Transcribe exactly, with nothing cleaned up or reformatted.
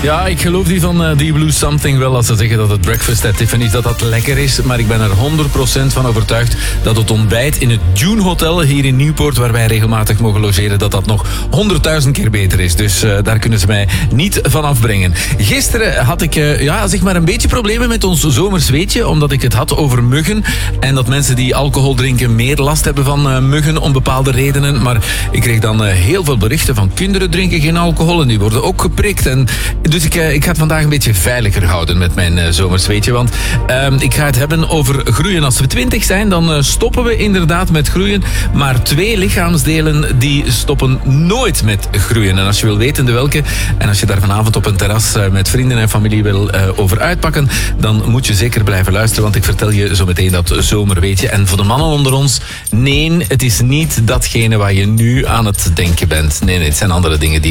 Ja, ik geloof die van uh, Deep Blue Something wel als ze zeggen dat het breakfast at Tiffany's dat dat lekker is. Maar ik ben er honderd procent van overtuigd dat het ontbijt in het Dune Hotel hier in Nieuwpoort, waar wij regelmatig mogen logeren, dat dat nog honderdduizend keer beter is. Dus uh, daar kunnen ze mij niet van afbrengen. Gisteren had ik uh, ja, zeg maar een beetje problemen met ons zomersweetje, omdat ik het had over muggen. En dat mensen die alcohol drinken meer last hebben van uh, muggen om bepaalde redenen. Maar ik kreeg dan uh, heel veel berichten van kinderen drinken geen alcohol en die worden ook geprikt. En dus ik, uh, ik ga het vandaag een beetje veiliger houden met mijn uh, zomersweetje. Want uh, ik ga het hebben over groeien. Als we twintig zijn, dan uh, stoppen we inderdaad met groeien. Maar twee lichaamsdelen die stoppen nooit met groeien. En als je wil weten de welke, en als je daar vanavond op een terras uh, met vrienden en familie wil uh, over uitpakken, dan moet je zeker blijven luisteren, want ik vertel je zo meteen dat zomerweetje. En voor de mannen onder ons, nee, het is niet datgene waar je nu aan het denken bent. Nee, nee, het zijn andere dingen die